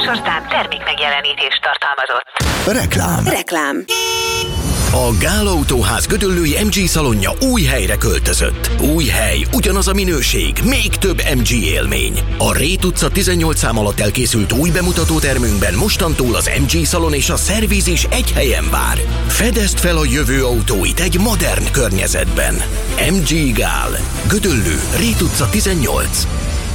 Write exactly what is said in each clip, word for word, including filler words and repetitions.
műsorszám termék megjelenítést tartalmazott. Reklám. Reklám. A Gál Autóház gödöllői em gé szalonja új helyre költözött. Új hely, ugyanaz a minőség, még több em gé élmény. A Rét utca tizennyolc szám alatt elkészült új bemutatótermünkben mostantól az em gé szalon és a szerviz is egy helyen vár. Fedezd fel a jövő autóit egy modern környezetben. em gé Gál. Gödöllő, Rét utca tizennyolc.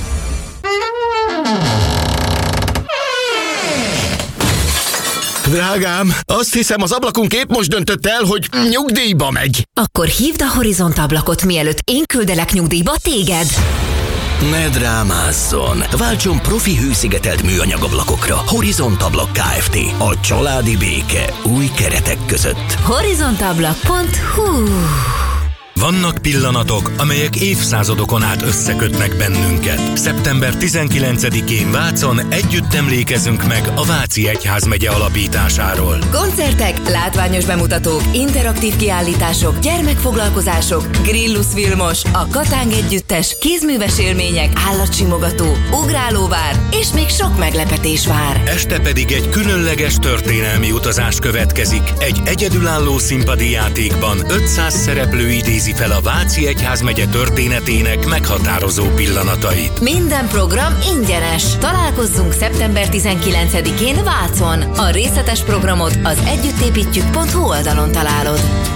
Drágám, azt hiszem az ablakunk épp most döntött el, hogy nyugdíjba megy. Akkor hívd a Horizont ablakot, mielőtt én küldelek nyugdíjba téged. Ne drámázzon! Váltson profi hőszigetelt műanyagablakokra. Horizont Ablak Kft. A családi béke új keretek között. horizontablak pont hu. Vannak pillanatok, amelyek évszázadokon át összekötnek bennünket. szeptember tizenkilencedikén Vácon együtt emlékezünk meg a Váci Egyházmegye alapításáról. Koncertek, látványos bemutatók, interaktív kiállítások, gyermekfoglalkozások, Grillus Vilmos, a Katáng Együttes, kézműves élmények, állatsimogató, ugrálóvár, és még sok meglepetés vár. Este pedig egy különleges történelmi utazás következik. Egy egyedülálló színpadi játékban ötszáz szereplő idézi fel a Váci Egyházmegye történetének meghatározó pillanatait. Minden program ingyenes. Találkozzunk szeptember tizenkilencedikén Vácon. A részletes programot az együttépítjük pont hu oldalon találod.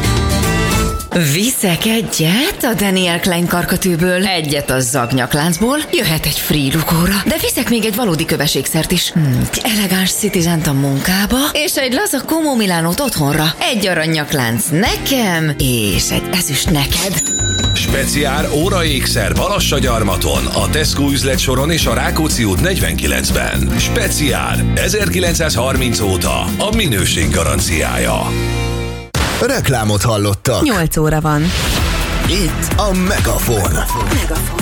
Viszek egyet a Daniel Klein karkötőből, egyet a Zagnyak-láncból, jöhet egy free lukóra, de viszek még egy valódi köveségszert is. Hmm, elegáns Citizent a munkába, és egy laza Como Milánót otthonra. Egy aranyaklánc nekem, és egy ezüst neked. Speciál óraékszer Balassagyarmaton, a Tesco üzletsoron és a Rákóczi út negyvenkilencben. Speciál ezerkilencszázharminc óta a minőség garanciája. Reklámot hallottak. nyolc óra van. Itt a Megafon. Megafon.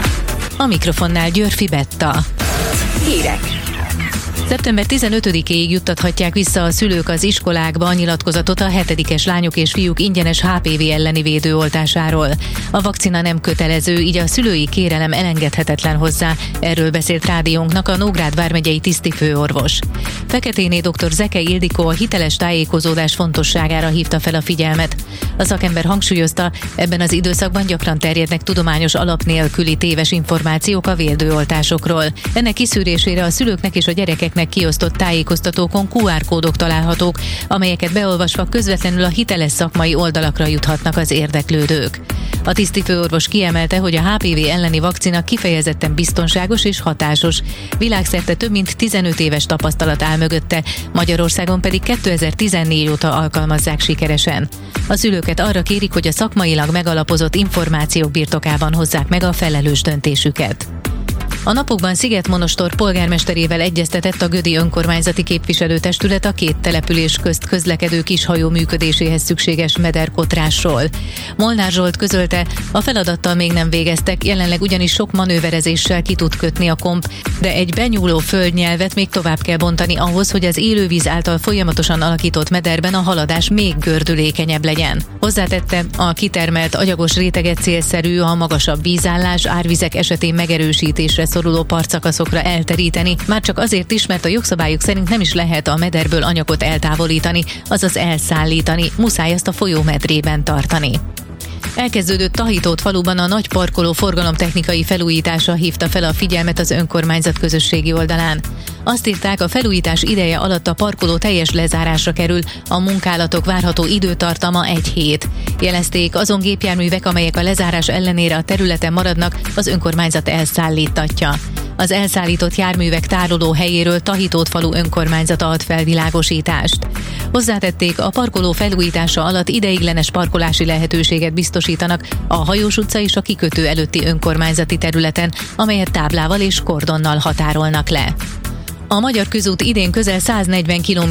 A mikrofonnál Györfi Betta. Hírek. szeptember tizenötödikéig juttathatják vissza a szülők az iskolákba a nyilatkozatot a hetedikes lányok és fiúk ingyenes há pé vé elleni védőoltásáról. A vakcina nem kötelező, így a szülői kérelem elengedhetetlen hozzá. Erről beszélt rádiónknak a Nógrád vármegyei tisztifőorvos. Feketéné dr. Zeke Ildikó a hiteles tájékozódás fontosságára hívta fel a figyelmet. A szakember hangsúlyozta, ebben az időszakban gyakran terjednek tudományos alap nélküli téves információk a védőoltásokról. Ennek kiszűrésére a szülőknek és a gyerekeknek kiosztott tájékoztatókon kú ár kódok találhatók, amelyeket beolvasva közvetlenül a hiteles szakmai oldalakra juthatnak az érdeklődők. A tisztifőorvos kiemelte, hogy a há pé vé elleni vakcina kifejezetten biztonságos és hatásos. Világszerte több mint tizenöt éves tapasztalat áll mögötte, Magyarországon pedig kétezer-tizennégy óta alkalmazzák sikeresen. A szülőket arra kérik, hogy a szakmailag megalapozott információk birtokában hozzák meg a felelős döntésüket. A napokban Szigetmonostor polgármesterével egyeztetett a gödi önkormányzati képviselőtestület a két település közt közlekedő kishajó működéséhez szükséges mederkotrásról. Molnár Zsolt közölte, a feladattal még nem végeztek, jelenleg ugyanis sok manőverezéssel ki tud kötni a komp, de egy benyúló földnyelvet még tovább kell bontani ahhoz, hogy az élővíz által folyamatosan alakított mederben a haladás még gördülékenyebb legyen. Hozzátette, a kitermelt agyagos réteget célszerű a magasabb vízállás, árvizek esetén megerősítésre szoruló partszakaszokra elteríteni, már csak azért is, mert a jogszabályok szerint nem is lehet a mederből anyagot eltávolítani, azaz elszállítani, muszáj azt a folyó medrében tartani. Elkezdődött Tahitót faluban a nagy parkoló forgalomtechnikai felújítása hívta fel a figyelmet az önkormányzat közösségi oldalán. Azt írták, a felújítás ideje alatt a parkoló teljes lezárásra kerül, a munkálatok várható időtartama egy hét. Jelezték, azon gépjárművek, amelyek a lezárás ellenére a területen maradnak, az önkormányzat elszállítatja. Az elszállított járművek tároló helyéről Tahitót falu önkormányzata ad felvilágosítást. Hozzátették, a parkoló felújítása alatt ideiglenes parkolási lehetőséget biztosítanak a Hajós utca és a kikötő előtti önkormányzati területen, amelyet táblával és kordonnal határolnak le. A Magyar Közút idén közel száznegyven kilométernyi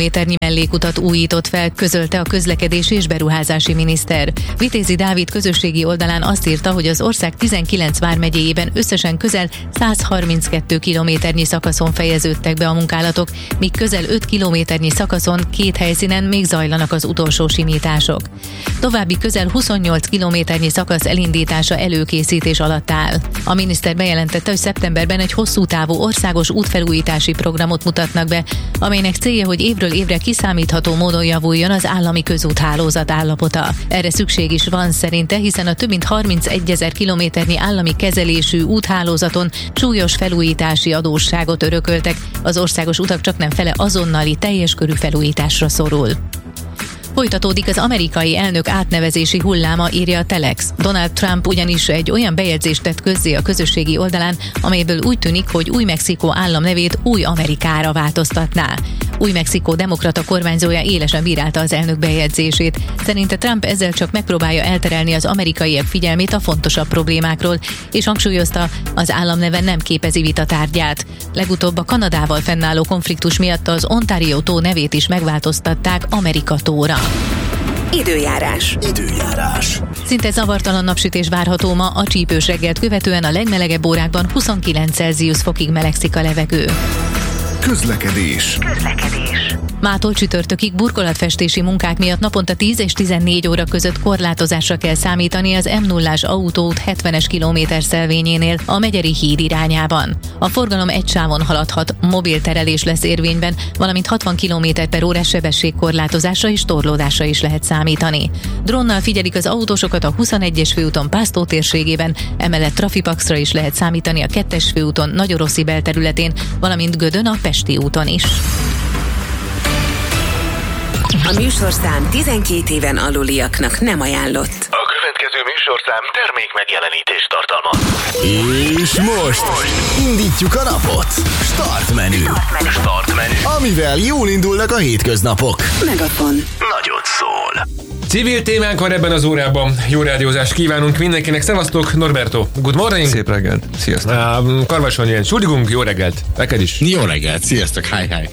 mellékutat újított fel, közölte a közlekedési és beruházási miniszter. Vitézi Dávid közösségi oldalán azt írta, hogy az ország tizenkilenc vármegyéjében összesen közel száz harminckettő kilométernyi szakaszon fejeződtek be a munkálatok, míg közel öt kilométernyi szakaszon két helyszínen még zajlanak az utolsó simítások. További közel huszonnyolc kilométernyi szakasz elindítása előkészítés alatt áll. A miniszter bejelentette, hogy szeptemberben egy hosszú távú országos útfelújítási programot mutatnak be, amelynek célja, hogy évről évre kiszámítható módon javuljon az állami közúthálózat állapota. Erre szükség is van szerinte, hiszen a több mint harmincegyezer kilométernyi állami kezelésű úthálózaton súlyos felújítási adósságot örököltek, az országos utak csaknem fele azonnali teljes körű felújításra szorul. Folytatódik az amerikai elnök átnevezési hulláma, írja a Telex. Donald Trump ugyanis egy olyan bejegyzést tett közzé a közösségi oldalán, amelyből úgy tűnik, hogy Új-Mexikó államnevét Új Amerikára változtatná. Új-Mexikó demokrata kormányzója élesen bírálta az elnök bejegyzését. Szerinte Trump ezzel csak megpróbálja elterelni az amerikaiak figyelmét a fontosabb problémákról, és hangsúlyozta, az államneve nem képezi vita tárgyát. Legutóbb a Kanadával fennálló konfliktus miatt az Ontario tó nevét is megváltoztatták Amerika tóra. Időjárás. Időjárás. Szinte zavartalan napsütés várható ma, a csípős reggelt követően a legmelegebb órákban huszonkilenc Celsius fokig melegszik a levegő. Közlekedés. Közlekedés. Mától csütörtökig burkolatfestési munkák miatt naponta tíz és tizennégy óra között korlátozásra kell számítani az M nullás autóút hetvenes kilométer szelvényénél a Megyeri híd irányában. A forgalom egy sávon haladhat, mobil terelés lesz érvényben, valamint hatvan kilométer per órás sebességkorlátozásra és torlódásra is lehet számítani. Drónnal figyelik az autósokat a huszonegyes főúton Pásztó térségében, emellett trafipaxra is lehet számítani a kettes főúton Nagyorosszi belterületén, valamint Gödön a Pesti úton is. A műsorszám tizenkét éven aluliaknak nem ajánlott. A következő műsorszám termék megjelenítést tartalmaz. És most indítjuk a napot. Start menü. Start menü. Amivel jól indulnak a hétköznapok. Megafon. Nagyot szól. Civil témánk van ebben az órában. Jó rádiózást kívánunk mindenkinek. Szevasztok, Norberto. Good morning. Szép reggelt. Sziasztok. Uh, Karvason ilyen. Entschuldigung, jó reggelt. Neked is. Jó reggelt. Sziasztok. Hi, hi.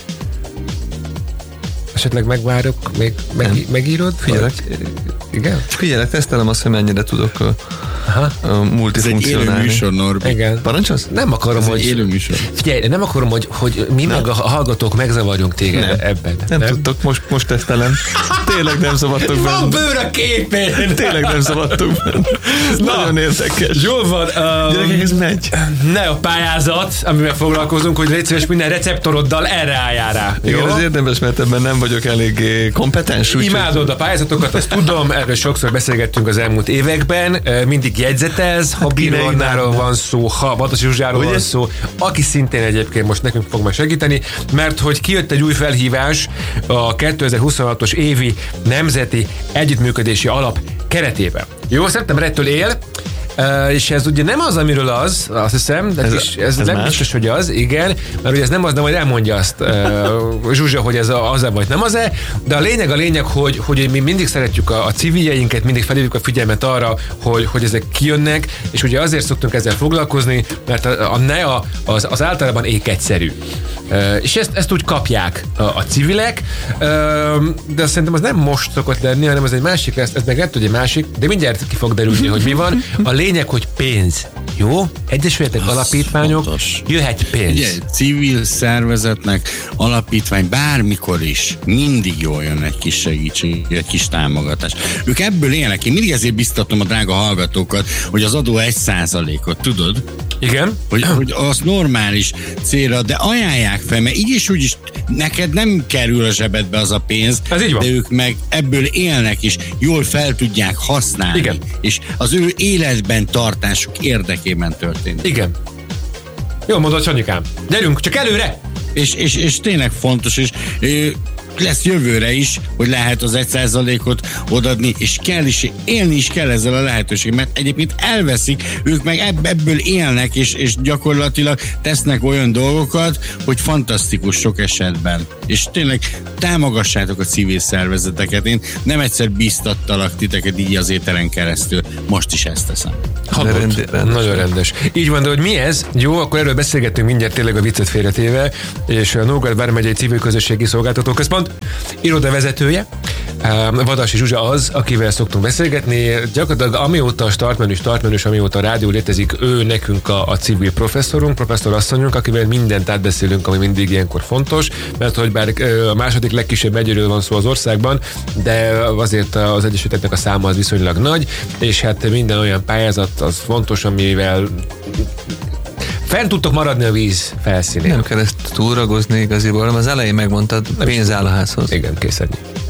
Esetleg megvárok, még meg, megírod? Figyelek. Igen? Figyelek, tesztelem azt, hogy mennyire tudok a, a multifunkcionálni. Ez egy élő műsor, Norbi. Igen. Parancsolsz? Nem akarom, Ez hogy... egy élő műsor. Figyelj, nem akarom, hogy, hogy mi nem. meg a hallgatók megzavarjunk téged nem. ebben. Nem, nem tudtok, most, most tesztelem. Tényleg nem zavartok benne. Van bőr a képén! Tényleg nem zavartok benne. Ez Na, nagyon érdekes. Jól van. Um, Gyerekek, ez megy. Ne a pályázat, amivel foglalkozunk, hogy légy szíves minden receptoroddal erre álljál rá. Igen, jó? ez érdemes, mert ebben nem vagyok elég kompetens. Úgy Imádod a pályázatokat, azt tudom, erről sokszor beszélgettünk az elmúlt években, mindig jegyzetelsz, ha Birornáról van szó, ha Vadas Zsuzsáról van szó, aki szintén egyébként most nekünk fog majd segíteni, mert hogy kijött egy új felhívás a kétezer-huszonhatos évi Nemzeti Együttműködési Alap keretében. Jó, szeptember elsejétől él, Uh, és ez ugye nem az, amiről az, azt hiszem, de ez, is, ez, ez nem más? Biztos, hogy az, igen, mert ugye ez nem az, de majd elmondja azt uh, Zsuzsa, hogy ez az-e vagy nem az-e, de a lényeg a lényeg, hogy, hogy mi mindig szeretjük a, a civiljeinket, mindig felhívjuk a figyelmet arra, hogy, hogy ezek kijönnek, és ugye azért szoktunk ezzel foglalkozni, mert a, a NEA az, az általában ékegyszerű. Uh, és ezt, ezt úgy kapják a, a civilek, uh, de szerintem az nem most szokott lenni, hanem ez egy másik lesz, ez meg lehet, hogy egy másik, de mindjárt ki fog derülni, hogy mi van. A lényeg, hogy pénz. Jó? Egyesületek, az alapítványok, fontos. Jöhet pénz. Ugye, civil szervezetnek, alapítvány bármikor is mindig jól jön egy kis segítség, egy kis támogatás. Ők ebből élnek. Én mindig ezért biztatom a drága hallgatókat, hogy az adó egy százalékot, tudod? Igen. Hogy, hogy az normális célra, de ajánlják fel, mert így is úgy is neked nem kerül a zsebedbe az a pénz, de ők meg ebből élnek is, jól fel tudják használni. Igen. És az ő életben tartásuk érdekében történik. Igen. Jól mondod, Sanyikám. Gyerünk, csak előre! És, és, és tényleg fontos, és ö, lesz jövőre is, hogy lehet az egy százalékot odadni, és kell is, élni is kell ezzel a lehetőség, mert egyébként elveszik, ők meg ebből élnek, és, és gyakorlatilag tesznek olyan dolgokat, hogy fantasztikus sok esetben. És tényleg támogassátok a civil szervezeteket. Én nem egyszer bíztattalak titeket így az éteren keresztül, most is ezt teszem. Rend, rendes. Nagyon rendes. Így van, de hogy mi ez? Jó, akkor erről beszélgettünk mindjárt tényleg a viccet félretéve, és a Nógrád vármegyei Civil Közösségi Szolgáltató Központ Start, irodavezetője. Vadasi Zsuzsa az, akivel szoktunk beszélgetni. Gyakorlatilag amióta a startmenü, startmenüs, amióta a rádió létezik, ő nekünk a, a civil professzorunk, professzor asszonyunk, akivel mindent átbeszélünk, ami mindig ilyenkor fontos, mert hogy bár a második legkisebb megyéről van szó az országban, de azért az egyesületeknek a száma az viszonylag nagy, és hát minden olyan pályázat az fontos, amivel fent tudtok maradni a víz felszínén. Nem kell ezt túlragozni igaziból, az elején megmondtad, pénz áll a házhoz. Igen, kész ennyi.